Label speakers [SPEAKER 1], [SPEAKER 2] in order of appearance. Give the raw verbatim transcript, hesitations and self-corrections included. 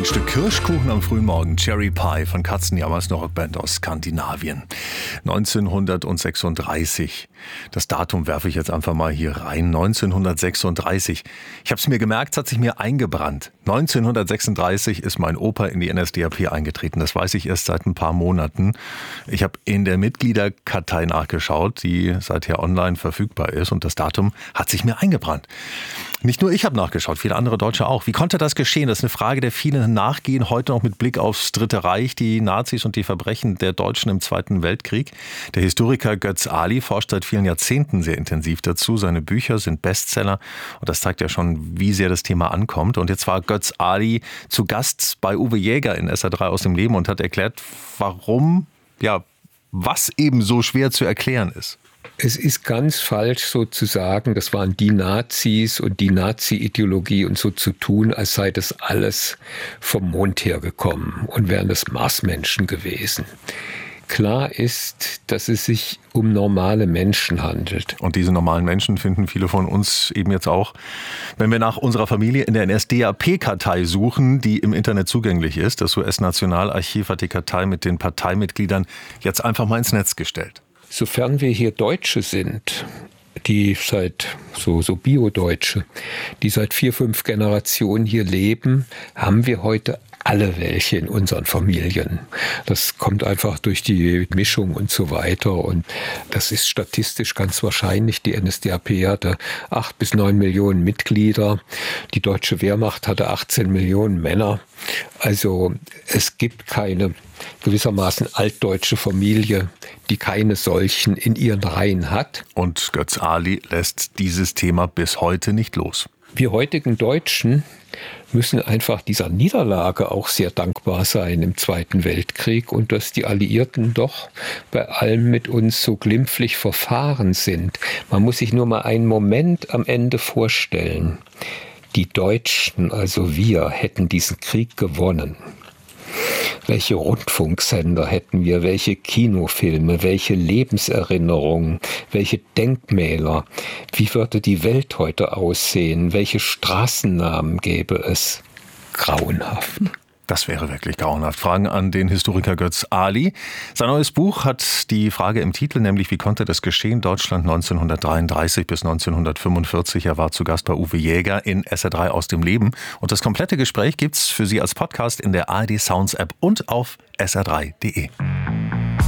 [SPEAKER 1] Stück Kirschkuchen am frühen Morgen. Cherry Pie von Katzenjammer ist eine Rockband aus Skandinavien. neunzehnhundertsechsunddreißig. Das Datum werfe ich jetzt einfach mal hier rein. neunzehnhundertsechsunddreißig. Ich habe es mir gemerkt, es hat sich mir eingebrannt. neunzehnhundertsechsunddreißig ist mein Opa in die N S D A P eingetreten. Das weiß ich erst seit ein paar Monaten. Ich habe in der Mitgliederkartei nachgeschaut, die seither online verfügbar ist. Und das Datum hat sich mir eingebrannt. Nicht nur ich habe nachgeschaut, viele andere Deutsche auch. Wie konnte das geschehen? Das ist eine Frage, der vielen nachgehen, heute noch mit Blick aufs Dritte Reich, die Nazis und die Verbrechen der Deutschen im Zweiten Weltkrieg. Der Historiker Götz Ali forscht seit vielen Jahrzehnten sehr intensiv dazu. Seine Bücher sind Bestseller und das zeigt ja schon, wie sehr das Thema ankommt. Und jetzt war Götz Ali zu Gast bei Uwe Jäger in S R drei aus dem Leben und hat erklärt, warum, ja, was eben so schwer zu erklären ist.
[SPEAKER 2] Es ist ganz falsch so zu sagen, das waren die Nazis und die Nazi-Ideologie und so zu tun, als sei das alles vom Mond hergekommen und wären das Marsmenschen gewesen. Klar ist, dass es sich um normale Menschen handelt.
[SPEAKER 1] Und diese normalen Menschen finden viele von uns eben jetzt auch, wenn wir nach unserer Familie in der N S D A P-Kartei suchen, die im Internet zugänglich ist. Das U S-Nationalarchiv hat die Kartei mit den Parteimitgliedern jetzt einfach mal ins Netz gestellt.
[SPEAKER 2] Sofern wir hier Deutsche sind, die seit, so, so Bio-Deutsche, die seit vier, fünf Generationen hier leben, haben wir heute alle welche in unseren Familien. Das kommt einfach durch die Mischung und so weiter. Und das ist statistisch ganz wahrscheinlich. Die N S D A P hatte acht bis neun Millionen Mitglieder. Die deutsche Wehrmacht hatte achtzehn Millionen Männer. Also es gibt keine gewissermaßen altdeutsche Familie, die keine solchen in ihren Reihen hat.
[SPEAKER 1] Und Götz Ali lässt dieses Thema bis heute nicht los.
[SPEAKER 2] Wir heutigen Deutschen müssen einfach dieser Niederlage auch sehr dankbar sein im Zweiten Weltkrieg und dass die Alliierten doch bei allem mit uns so glimpflich verfahren sind. Man muss sich nur mal einen Moment am Ende vorstellen. Die Deutschen, also wir, hätten diesen Krieg gewonnen. Welche Rundfunksender hätten wir, welche Kinofilme, welche Lebenserinnerungen, welche Denkmäler, wie würde die Welt heute aussehen, welche Straßennamen gäbe es? Grauenhaft.
[SPEAKER 1] Das wäre wirklich grauenhaft. Fragen an den Historiker Götz Ali. Sein neues Buch hat die Frage im Titel, nämlich wie konnte das geschehen? Deutschland neunzehnhundertdreiunddreißig bis neunzehnhundertfünfundvierzig. Er war zu Gast bei Uwe Jäger in S R drei aus dem Leben. Und das komplette Gespräch gibt's für Sie als Podcast in der A R D Sounds App und auf S R drei Punkt de.